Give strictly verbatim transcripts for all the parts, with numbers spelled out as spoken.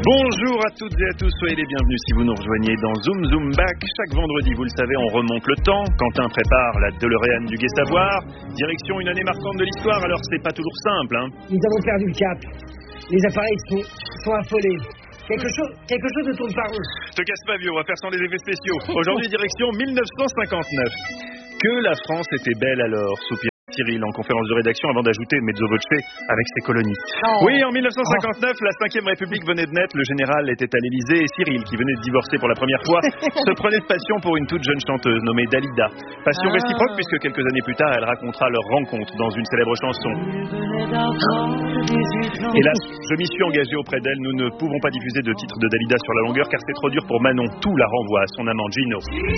Bonjour à toutes et à tous, soyez les bienvenus si vous nous rejoignez dans Zoom Zoom Back. Chaque vendredi, vous le savez, on remonte le temps. Quentin prépare la DeLorean du Gai Savoir. Direction une année marquante de l'histoire, alors c'est pas toujours simple. Hein. Nous avons perdu le cap. Les appareils sont, sont affolés. Quelque chose, quelque chose ne tourne pas rond. Te casse pas vieux, on va faire sans les effets spéciaux. Aujourd'hui, direction mille neuf cent cinquante-neuf. Que la France était belle alors, soupire Cyril en conférence de rédaction avant d'ajouter mezzo voce avec ses colonies. Oh. Oui, en mille neuf cent cinquante-neuf, oh. La cinquième République venait de naître, le général était à l'Élysée et Cyril, qui venait de divorcer pour la première fois, se prenait de passion pour une toute jeune chanteuse nommée Dalida. Passion ah. réciproque puisque quelques années plus tard, elle racontera leur rencontre dans une célèbre chanson. Hélas, je m'y suis engagé auprès d'elle, nous ne pouvons pas diffuser de titre de Dalida sur la longueur car c'est trop dur pour Manon. Tout la renvoie à son amant Gino.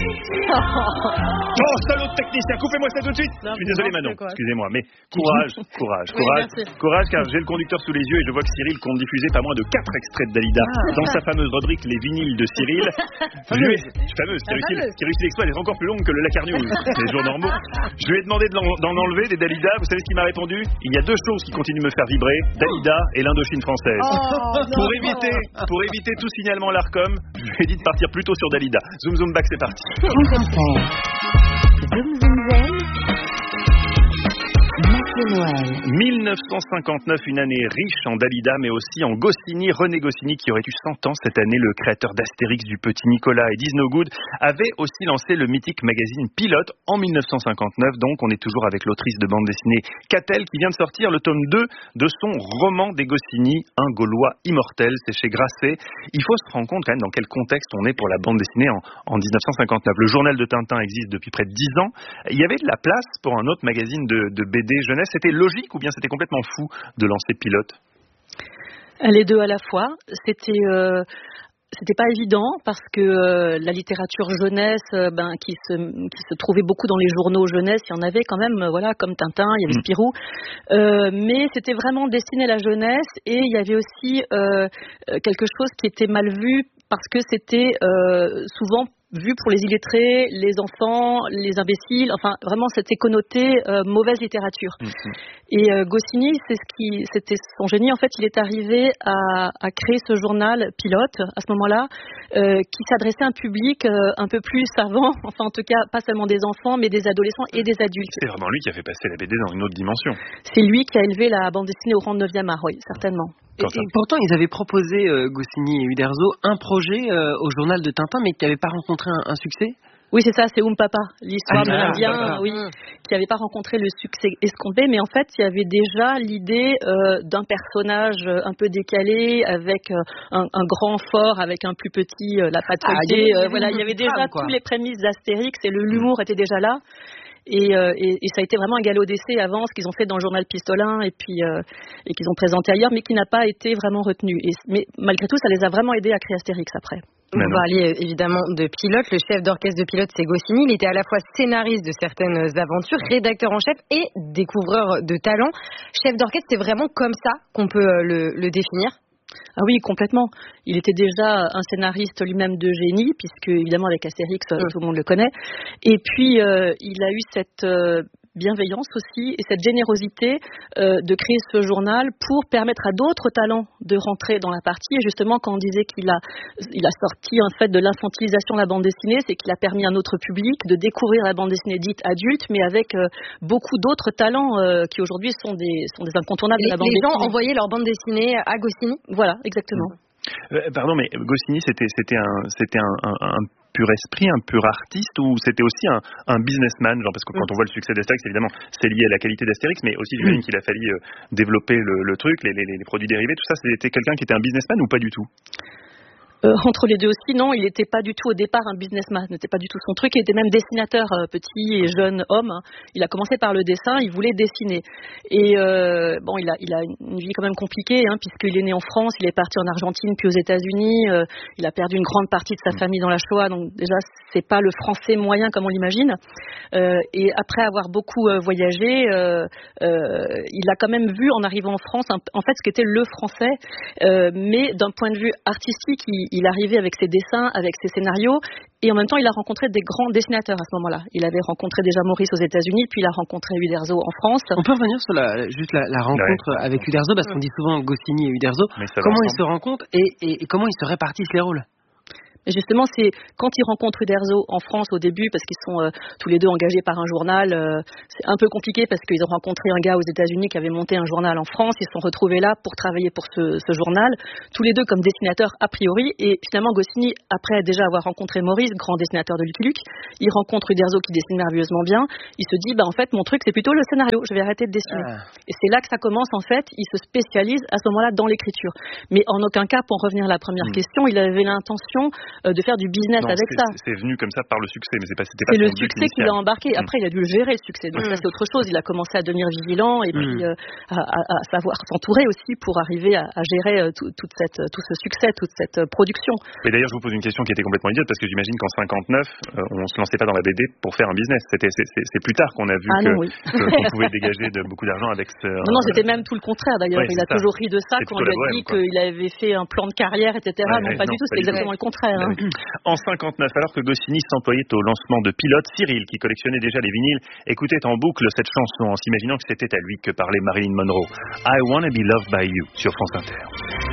Oh, salaud de technicien, coupez-moi ça tout de suite. Je suis désolé Manon. Excusez-moi, mais courage, courage, courage, oui, courage, car j'ai le conducteur sous les yeux et je vois que Cyril compte diffuser pas moins de quatre extraits de Dalida ah. dans sa fameuse rubrique Les vinyles de Cyril. fameuse, fameuse, qui réussit, qui réussit l'exploit d'être encore plus longue que le Lacar News, les jours normaux. Je lui ai demandé d'en, d'en enlever des Dalida. Vous savez ce qu'il m'a répondu? Il y a deux choses qui continuent de me faire vibrer, Dalida et l'Indochine française. Oh, pour non, éviter, non. pour éviter tout signalement l'Arcom, je lui ai dit de partir plutôt sur Dalida. Zoom zoom back, c'est parti. Zoom zoom back. mille neuf cent cinquante-neuf, une année riche en Dalida, mais aussi en Goscinny. René Goscinny, qui aurait eu cent ans cette année, le créateur d'Astérix, du Petit Nicolas et d'Is No Good, avait aussi lancé le mythique magazine Pilote en mille neuf cent cinquante-neuf. Donc, on est toujours avec l'autrice de bande dessinée Catel, qui vient de sortir le tome deux de son roman des Goscinny, Un Gaulois immortel. C'est chez Grasset. Il faut se rendre compte quand même dans quel contexte on est pour la bande dessinée en, en dix-neuf cent cinquante-neuf. Le journal de Tintin existe depuis près de dix ans. Il y avait de la place pour un autre magazine de, de B D jeunesse. C'était logique ou bien c'était complètement fou de lancer Pilote? Les deux à la fois. C'était euh, c'était pas évident parce que euh, la littérature jeunesse, euh, ben qui se qui se trouvait beaucoup dans les journaux jeunesse, il y en avait quand même, euh, voilà, comme Tintin, il y avait mmh. Spirou. Euh, mais c'était vraiment destiné à la jeunesse et il y avait aussi euh, quelque chose qui était mal vu parce que c'était euh, souvent vu pour les illettrés, les enfants, les imbéciles, enfin vraiment c'était connoté euh, mauvaise littérature. Mmh. Et euh, Goscinny, c'est ce qui, c'était son génie. En fait, il est arrivé à, à créer ce journal Pilote à ce moment-là, euh, qui s'adressait à un public euh, un peu plus savant, enfin en tout cas pas seulement des enfants, mais des adolescents et des adultes. C'est vraiment lui qui a fait passer la B D dans une autre dimension. C'est lui qui a élevé la bande dessinée au rang de neuvième art, oui, certainement. Et, et pourtant, ils avaient proposé, euh, Goscinny et Uderzo, un projet euh, au journal de Tintin, mais qui n'avait pas rencontré un, un succès. Oui, c'est ça, c'est Oum Papa, l'histoire ah, de l'Indien, ah, oui, qui n'avait pas rencontré le succès escompté, mais en fait, il y avait déjà l'idée euh, d'un personnage un peu décalé, avec euh, un, un grand fort, avec un plus petit, euh, la patte feuilletée, ah, euh, voilà, il y avait déjà tous les prémices d'Astérix et le, l'humour était déjà là. Et, euh, et, et ça a été vraiment un galop d'essai avant ce qu'ils ont fait dans le journal Pistolin et puis euh, et qu'ils ont présenté ailleurs, mais qui n'a pas été vraiment retenu. Et, mais malgré tout, ça les a vraiment aidés à créer Astérix après. On va parler évidemment de Pilote. Le chef d'orchestre de Pilote, c'est Goscinny. Il était à la fois scénariste de certaines aventures, rédacteur en chef et découvreur de talent. Chef d'orchestre, c'est vraiment comme ça qu'on peut le, le définir? Ah oui, complètement. Il était déjà un scénariste lui-même de génie, puisque évidemment avec Astérix, mmh. tout le monde le connaît. Et puis, euh, il a eu cette euh, bienveillance aussi et cette générosité euh, de créer ce journal pour permettre à d'autres talents de rentrer dans la partie. Et justement, quand on disait qu'il a, il a sorti en fait de l'infantilisation de la bande dessinée, c'est qu'il a permis à un autre public de découvrir la bande dessinée dite adulte, mais avec euh, beaucoup d'autres talents euh, qui aujourd'hui sont des, sont des incontournables les, de la bande les dessinée. Les gens envoyaient leur bande dessinée à Goscinny? Voilà, exactement. Euh, pardon, mais Goscinny, c'était, c'était un, c'était un, un, un pur esprit, un pur artiste, ou c'était aussi un, un businessman, genre, parce que quand on voit le succès d'Astérix, évidemment, c'est lié à la qualité d'Astérix, mais aussi j'imagine qu'il a fallu euh, développer le, le truc, les, les, les produits dérivés, tout ça. C'était quelqu'un qui était un businessman ou pas du tout? Euh, entre les deux aussi, non, il n'était pas du tout au départ un businessman, n'était pas du tout son truc, il était même dessinateur, euh, petit et jeune homme. Il a commencé par le dessin, il voulait dessiner. Et euh, bon, il a, il a une vie quand même compliquée, hein, puisqu'il est né en France, il est parti en Argentine, puis aux États-Unis, euh, il a perdu une grande partie de sa famille dans la Shoah, donc déjà c'est pas le français moyen comme on l'imagine. Euh, et après avoir beaucoup euh, voyagé, euh, euh, il a quand même vu en arrivant en France, un, en fait, ce qu'était le français, euh, mais d'un point de vue artistique, il il, il arrivait avec ses dessins, avec ses scénarios, et en même temps, il a rencontré des grands dessinateurs à ce moment-là. Il avait rencontré déjà Maurice aux États-Unis, puis il a rencontré Uderzo en France. On peut revenir sur la, juste la, la rencontre ouais. avec Uderzo, parce qu'on dit souvent Goscinny et Uderzo. Comment ils se rencontrent et, et, et comment ils se répartissent les rôles? Et justement, c'est quand ils rencontrent Uderzo en France au début, parce qu'ils sont euh, tous les deux engagés par un journal, euh, c'est un peu compliqué parce qu'ils ont rencontré un gars aux États-Unis qui avait monté un journal en France, ils se sont retrouvés là pour travailler pour ce, ce journal, tous les deux comme dessinateurs a priori, et finalement Goscinny, après déjà avoir rencontré Maurice, grand dessinateur de Lucky Luke, il rencontre Uderzo qui dessine merveilleusement bien, il se dit, bah en fait mon truc c'est plutôt le scénario, je vais arrêter de dessiner. Ah. Et c'est là que ça commence en fait, il se spécialise à ce moment-là dans l'écriture. Mais en aucun cas, pour en revenir à la première mmh. question, il avait l'intention de faire du business non, avec c'est, ça. C'est venu comme ça par le succès, mais c'est pas, c'était pas c'est son le succès qui l'a embarqué. Après, il a dû le gérer, le succès. Donc mmh. ça, c'est autre chose. Il a commencé à devenir vigilant et mmh. puis euh, à, à, à savoir s'entourer aussi pour arriver à, à gérer euh, tout, toute cette, tout ce succès, toute cette euh, production. Mais d'ailleurs, je vous pose une question qui était complètement idiote parce que j'imagine qu'en cinquante-neuf, euh, on se lançait pas dans la B D pour faire un business. C'était, c'est, c'est, c'est plus tard qu'on a vu ah que, non, oui. que, qu'on pouvait dégager de, beaucoup d'argent avec ce. Non, non, c'était même tout le contraire. D'ailleurs, ouais, il a ça. toujours ri de ça c'est quand il a dit quoi. qu'il avait fait un plan de carrière, et cetera. Ouais, non, pas non, du tout. C'est exactement le contraire. Hein. En cinquante-neuf, alors que Goscinny s'employait au lancement de Pilote, Cyril, qui collectionnait déjà les vinyles, écoutait en boucle cette chanson en s'imaginant que c'était à lui que parlait Marilyn Monroe. I Wanna Be Loved by You sur France Inter.